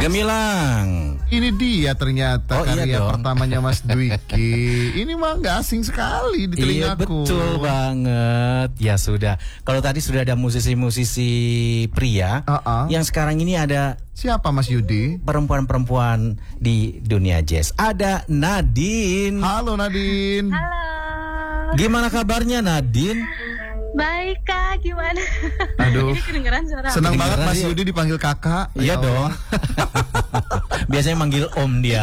Gemilang. Ini dia ternyata karya iya pertamanya Mas Dwiki. Ini mah nggak asing sekali di Iya telingaku. betul banget. Ya sudah. Kalau tadi sudah ada musisi-musisi pria, yang sekarang ini ada siapa Mas Yudi? Perempuan-perempuan di dunia jazz. Ada Nadine. Halo Nadine. Halo. Gimana kabarnya Nadine? Baik Kak, gimana? Aduh. Ini kedengeran suara. Senang banget Mas dia. Yudi dipanggil kakak. Iya dong. Biasanya manggil om dia.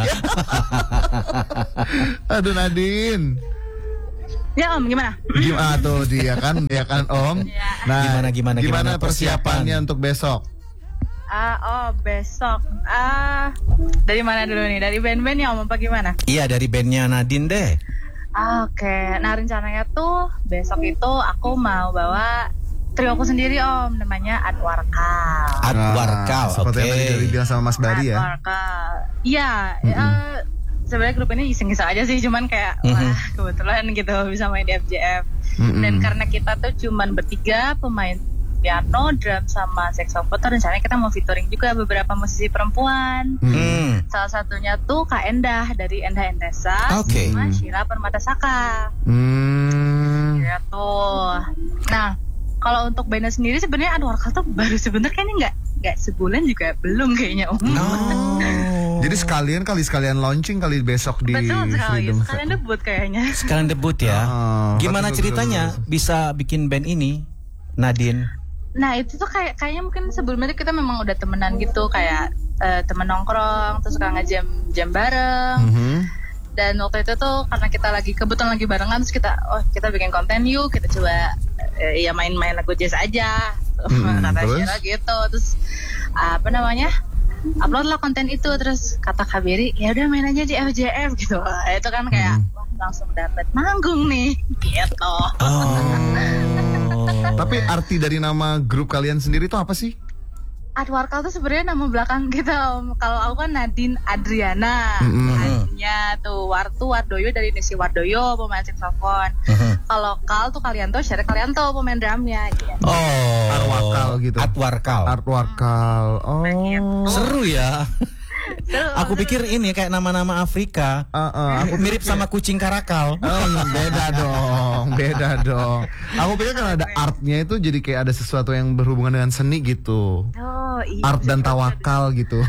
Aduh Nadine. Ya Om, gimana? Gimana tuh dia kan, ya kan Om. Nah, gimana persiapannya untuk besok? Besok. Dari mana dulu nih? Dari band-band ya Om, apa gimana? Iya, dari bandnya Nadine deh. Oke. Nah rencananya tuh besok itu aku mau bawa trio aku sendiri Om, namanya Adwarkal. Adwarkal, seperti yang tadi dari bilang sama Mas Bari ya. Adwarkal. Iya. Sebenarnya grup ini iseng-iseng aja sih, cuman kayak wah kebetulan gitu bisa main di FJF. Dan karena kita tuh cuman bertiga, pemain piano, drum, sama saxophone, rencananya kita mau featuring juga beberapa musisi perempuan. Salah satunya tuh Kak Endah dari Endah Endesa, sama Sheila Permatasaka. Gitu. Nah, kalau untuk bandnya sendiri sebenarnya Adwarkal tuh baru sebenarnya kayaknya nggak sebulan juga belum kayaknya Om. Jadi sekalian launching kali besok di Betul sekali, Freedom. sekalian debut kayaknya. Sekalian debut ya. Gimana ceritanya bisa bikin band ini, Nadine? Nah itu tuh kayaknya mungkin sebelumnya kita memang udah temenan gitu, kayak temen nongkrong, terus suka ngejam bareng. Dan waktu itu tuh karena kita kebetulan lagi barengan, terus kita bikin konten yuk, kita coba ya main-main lagu jazz aja. Kata Sheila gitu, terus upload lah konten itu, terus kata Kak Beri, ya udah main aja di FJF gitu. Itu kan kayak wah, langsung dapet manggung nih gitu. Tapi arti dari nama grup kalian sendiri itu apa sih? Adwarkal tuh sebenarnya nama belakang kita Om. Kalau aku kan Nadine Adriana. Adnya tuh Wardoyo dari Nisi Wardoyo, pemain saxophone. Kalau Kal tuh Kalianto, Syarif Kalianto, pemain drumnya gitu. Adwarkal gitu. Adwarkal. Oh. Seru ya. Aku pikir ini kayak nama-nama Afrika. Aku mirip sama kucing karakal. Beda dong. Aku pikir kan ada artnya itu jadi kayak ada sesuatu yang berhubungan dengan seni gitu. Iya. Art dan tawakal gitu.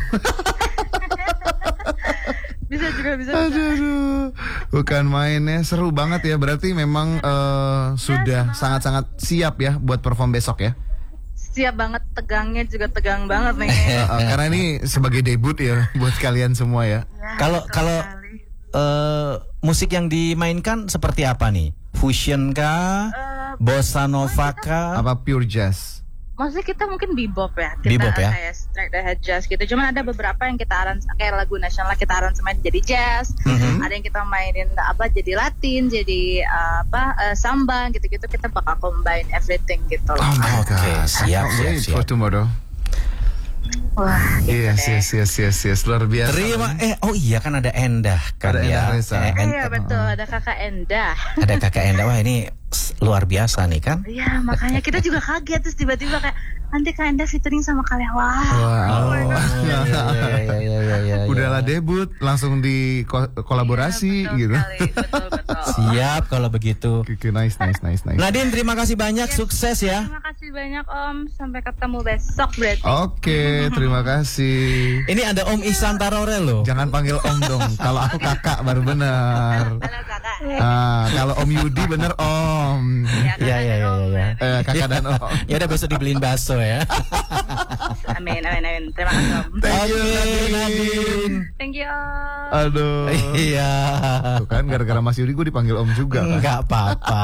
bisa. Aduh. Bukan mainnya, seru banget ya. Berarti memang sudah sangat-sangat siap ya buat perform besok ya. Siap banget, tegangnya juga tegang banget nih. Karena ini sebagai debut ya buat kalian semua ya. Kalau musik yang dimainkan seperti apa nih? Fusion kah? Bossa nova kah? Apa pure jazz? Maksudnya kita mungkin bebop ya. Bebop ya? Kayak straight ahead jazz gitu. Cuman ada beberapa yang kita kayak lagu nasional kita aransemen jadi jazz. Ada yang kita mainin jadi Latin, jadi samba gitu-gitu. Kita bakal combine everything gitu loh. Oke, siap. For tomorrow. Wah, yes, luar biasa. Iya kan ada Endah kan ya. Iya betul, ada Kakak Endah. Ada Kakak Endah. Wah ini luar biasa nih kan. Iya makanya kita juga kaget, terus tiba-tiba kayak nanti Kak Endah featuring sama kalian. Wow. Udahlah debut langsung di kolaborasi gitu. Betul. Siap kalau begitu. Nice. Nadine terima kasih banyak, sukses ya. Terima kasih banyak Om, sampai ketemu besok berarti. Oke, terima kasih. Ini ada Om Ihsan Tarore loh. Jangan panggil Om dong. Kalau aku kakak baru benar. Halo Kakak. Kalau Om Yudi bener Om. Iya. Kakak dan Om. Ya udah besok dibeliin bakso ya. Amin. Terima kasih Om. Thank you Nadine. Thank you Om. Aduh. Iya. Tuh kan gara-gara Mas Yudi gue dipanggil Om juga kan. Enggak apa-apa.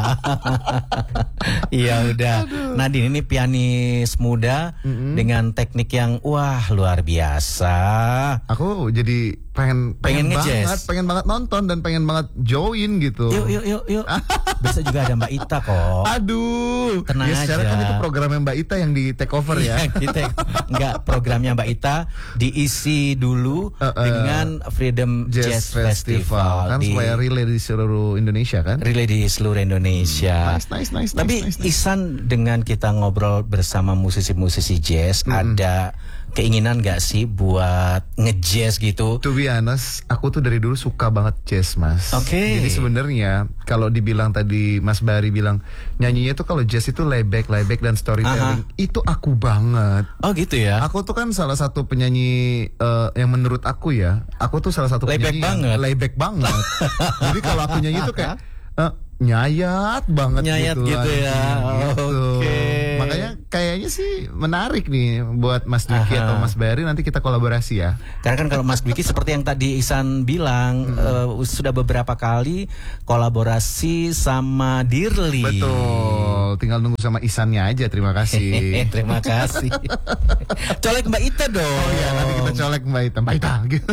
Iya udah. Nadine ini pianis muda dengan teknik yang wah luar biasa. Aku jadi pengen banget nonton dan pengen banget join gitu. Yuk. Besok juga ada Mbak Ita kok. Aduh. Tenang aja. Secara kan itu programnya Mbak Ita yang di take over ya. Enggak, programnya Mbak Ita diisi dulu dengan Freedom Jazz Festival kan supaya relay di seluruh Indonesia kan. Relay di seluruh Indonesia. Nice. Tapi Tapi Ihsan, dengan kita ngobrol bersama musisi-musisi jazz, ada keinginan gak sih buat nge-jazz gitu? To be honest, aku tuh dari dulu suka banget jazz, Mas. Oke. Jadi sebenarnya kalau dibilang tadi Mas Bari bilang nyanyinya tuh kalau jazz itu layback dan storytelling, itu aku banget. Oh gitu ya. Aku tuh kan salah satu penyanyi yang menurut aku ya, aku tuh salah satu penyanyi yang layback banget. Jadi kalau aku nyanyi tuh kayak nyayat banget gitu ya. Oke. Makanya kayaknya sih menarik nih buat Mas Dwiki atau Mas Bari, nanti kita kolaborasi ya. Karena kan kalau Mas Dwiki seperti yang tadi Ihsan bilang, sudah beberapa kali kolaborasi sama Dirli. Betul. Tinggal nunggu sama Ihsannya aja. Terima kasih. Terima kasih. Colek Mbak Ita dong. Oh iya, nanti kita colek Mbak Ita gitu.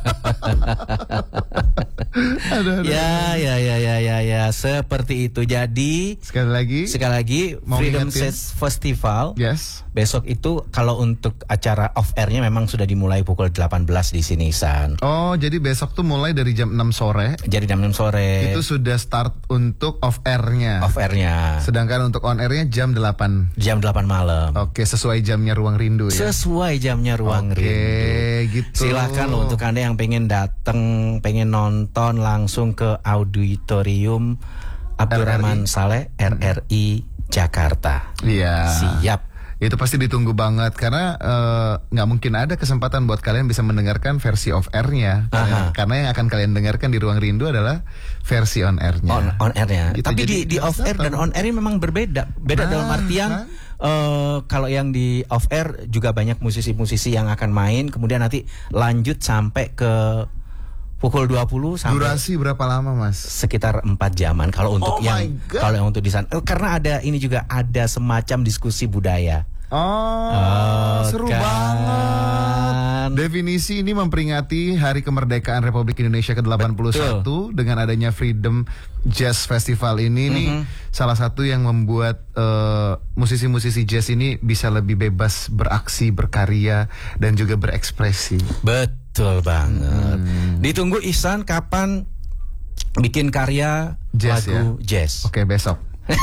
Aduh. Ya. Seperti itu. Jadi sekali lagi Freedom Jazz Festival. Yes. Besok itu kalau untuk acara off airnya memang sudah dimulai pukul 18 di sini, San. Oh, jadi besok tuh mulai dari jam 6 sore. Jadi jam 6 sore. Itu sudah start untuk off airnya. Sedangkan untuk on airnya jam 8. Jam 8 malam. Oke, sesuai jamnya Ruang Rindu ya. Sesuai jamnya Ruang Rindu. Oke, gitu. Silakan loh untuk Anda yang pengen datang, pengen nonton langsung ke auditorium Abdurrahman Saleh RRI Jakarta. Iya. Siap. Itu pasti ditunggu banget karena nggak mungkin ada kesempatan buat kalian bisa mendengarkan versi off airnya. Karena yang akan kalian dengarkan di Ruang Rindu adalah versi on airnya. On airnya. Gitu. Tapi di off air dan on air memang berbeda. Beda dalam artian kalau yang di off air juga banyak musisi-musisi yang akan main, kemudian nanti lanjut sampai ke pukul 20 sampai. Durasi berapa lama, Mas? Sekitar 4 jaman kalau untuk yang untuk di sana. Karena ada ini juga ada semacam diskusi budaya. Seru banget. Definisi ini memperingati Hari Kemerdekaan Republik Indonesia ke-81 dengan adanya Freedom Jazz Festival ini nih salah satu yang membuat musisi-musisi jazz ini bisa lebih bebas beraksi, berkarya dan juga berekspresi. Betul banget. Ditunggu Ihsan kapan bikin karya jazz, lagu jazz. Oke, besok.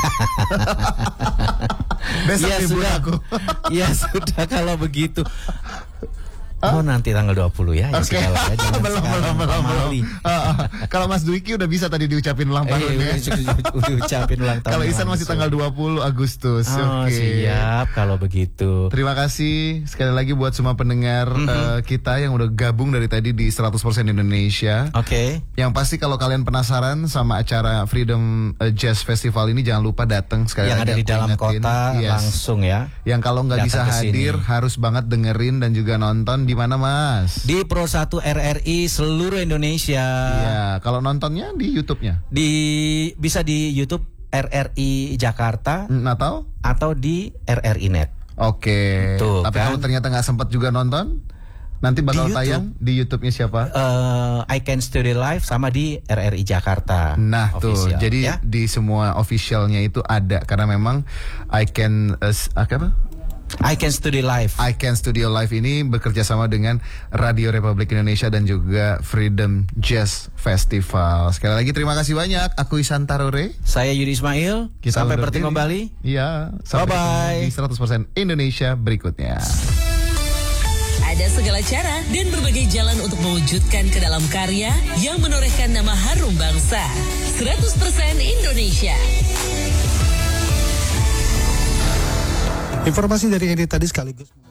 Besok ya sudah aku. Ya sudah kalau begitu. Oh nanti tanggal 20 ya. Oke. Belum. Kalau Mas Dwiki udah bisa tadi diucapin ulang tahun ya. Diucapin ulang tahun. Kalau Ihsan masih tanggal 20 Agustus. Siap kalau begitu. Terima kasih sekali lagi buat semua pendengar kita yang udah gabung dari tadi di 100% Indonesia. Oke. Yang pasti kalau kalian penasaran sama acara Freedom Jazz Festival ini, jangan lupa datang sekali yang lagi. Yang ada di dalam kota langsung ya. Yang kalau nggak bisa hadir harus banget dengerin dan juga nonton. Di mana, Mas? Di Pro 1 RRI seluruh Indonesia. Iya, kalau nontonnya di YouTube-nya? Bisa di YouTube RRI Jakarta atau di RRI Net. Oke. Tapi kalau ternyata nggak sempat juga nonton, nanti bakal tayang di YouTube-nya siapa? I Can Studio Live sama di RRI Jakarta. Nah official, tuh, jadi di semua officialnya itu ada karena memang I Can Studio Live ini bekerja sama dengan Radio Republik Indonesia dan juga Freedom Jazz Festival. Sekali lagi terima kasih banyak. Aku Ihsan Tarore. Saya Yudi Ismail. Sampai bertemu kembali. Iya. Bye-bye. Di 100% Indonesia berikutnya. Ada segala cara dan berbagai jalan untuk mewujudkan ke dalam karya yang menorehkan nama harum bangsa. 100% Indonesia. Informasi dari Edi tadi sekaligus